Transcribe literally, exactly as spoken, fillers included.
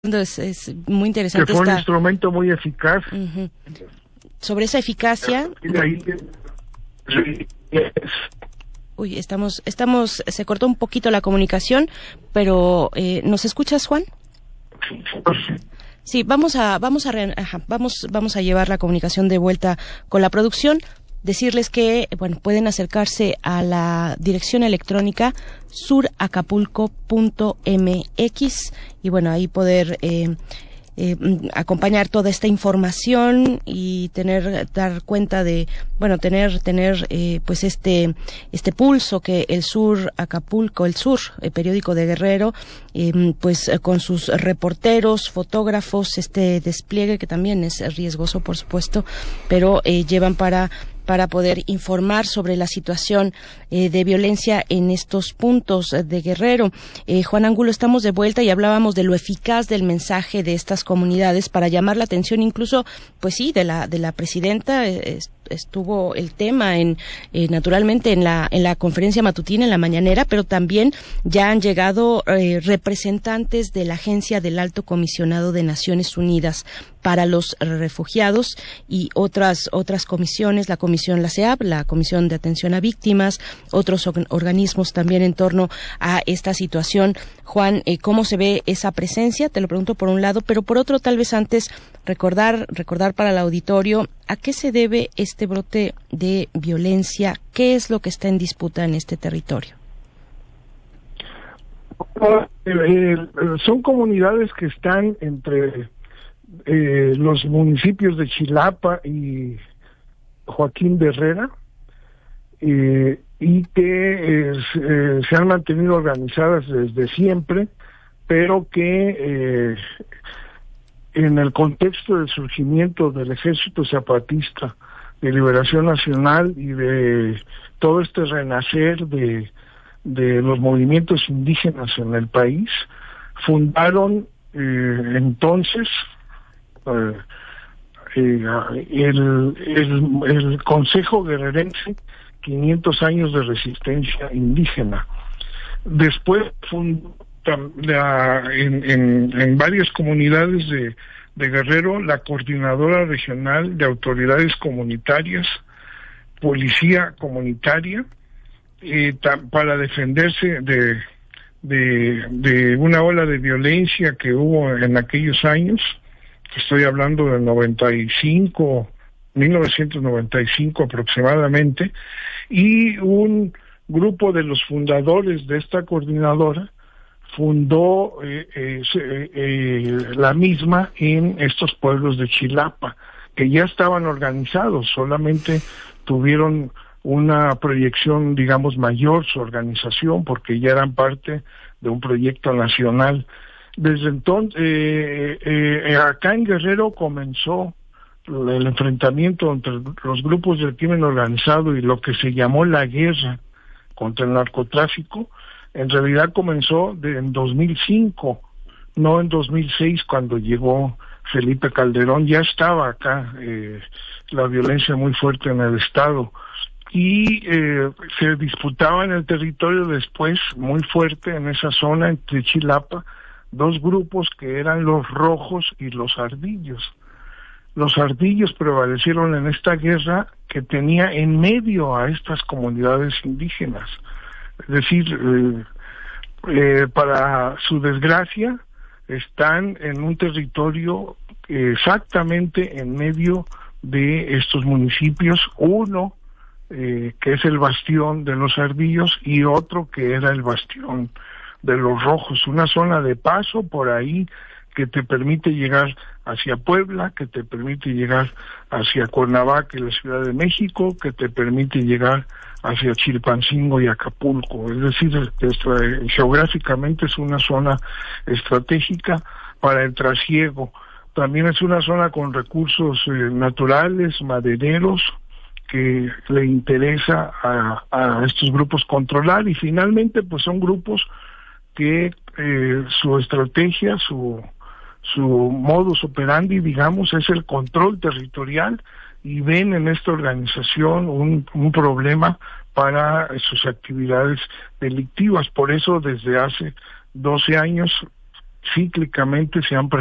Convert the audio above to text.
Es, es muy interesante. Que fue esta... un instrumento muy eficaz. Uh-huh. Sobre esa eficacia. Uy, estamos, estamos, se cortó un poquito la comunicación, pero eh, ¿nos escuchas, Juan? Sí, vamos a, vamos a, re... Ajá, vamos, vamos a llevar la comunicación de vuelta con la producción. Decirles que, bueno, pueden acercarse a la dirección electrónica sur acapulco punto m x y bueno, ahí poder eh, eh, acompañar toda esta información y tener, dar cuenta de, bueno, tener, tener eh, pues este, este pulso que el Sur Acapulco, el Sur, el periódico de Guerrero, eh, pues eh, con sus reporteros, fotógrafos, este despliegue que también es riesgoso, por supuesto, pero eh, llevan para para poder informar sobre la situación eh, de violencia en estos puntos de Guerrero. Eh, Juan Angulo, estamos de vuelta y hablábamos de lo eficaz del mensaje de estas comunidades para llamar la atención, incluso, pues sí, de la de la presidenta. Eh, estuvo el tema en eh, naturalmente en la en la conferencia matutina, en la mañanera, pero también ya han llegado eh, representantes de la Agencia del Alto Comisionado de Naciones Unidas para los Refugiados y otras otras comisiones, la Comisión, la C E A B, la Comisión de Atención a Víctimas, otros or- organismos también en torno a esta situación. Juan, eh, ¿cómo se ve esa presencia? Te lo pregunto por un lado, pero por otro, tal vez antes recordar recordar para el auditorio a qué se debe este brote de violencia, qué es lo que está en disputa en este territorio. Eh, eh, son comunidades que están entre eh, los municipios de Chilapa y Joaquín de Herrera, eh, y que eh, se, se han mantenido organizadas desde siempre, pero que eh, en el contexto del surgimiento del Ejército Zapatista de Liberación Nacional y de todo este renacer de, de los movimientos indígenas en el país, fundaron eh, entonces eh, eh, el, el, el Consejo Guerrerense quinientos años de resistencia indígena. Después fundó la, en, en, en varias comunidades de, de Guerrero la Coordinadora Regional de Autoridades Comunitarias, Policía Comunitaria, eh, ta, para defenderse de, de, de una ola de violencia que hubo en aquellos años. Estoy hablando del noventa y cinco, mil novecientos noventa y cinco aproximadamente, y un grupo de los fundadores de esta coordinadora fundó eh, eh, eh, la misma en estos pueblos de Chilapa, que ya estaban organizados, solamente tuvieron una proyección, digamos, mayor su organización, porque ya eran parte de un proyecto nacional. Desde entonces, eh, eh, acá en Guerrero comenzó el enfrentamiento entre los grupos del crimen organizado y lo que se llamó la guerra contra el narcotráfico. En realidad comenzó de, en dos mil cinco, no en dos mil seis, cuando llegó Felipe Calderón. Ya estaba acá eh, la violencia muy fuerte en el estado, y eh, se disputaba en el territorio después muy fuerte en esa zona entre Chilapa dos grupos que eran los rojos y los ardillos. Los ardillos prevalecieron en esta guerra que tenía en medio a estas comunidades indígenas. Es decir, eh, eh, para su desgracia, están en un territorio exactamente en medio de estos municipios, uno eh, que es el bastión de los ardillos y otro que era el bastión de los rojos, una zona de paso por ahí que te permite llegar hacia Puebla, que te permite llegar hacia Cuernavaca y la Ciudad de México, que te permite llegar hacia Chilpancingo y Acapulco. Es decir, esto, eh, geográficamente es una zona estratégica para el trasiego. También es una zona con recursos eh, naturales, madereros, que le interesa a, a estos grupos controlar, y finalmente pues son grupos que eh, su estrategia, su su modus operandi, digamos, es el control territorial, y ven en esta organización un, un problema para sus actividades delictivas. Por eso desde hace doce años cíclicamente se han